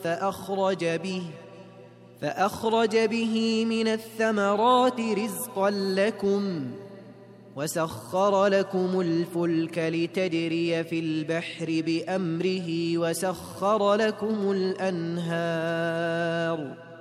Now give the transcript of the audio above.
فأخرج به من الثمرات رزقا لكم وسخر لكم الفلك لتجري في البحر بأمره وسخر لكم الأنهار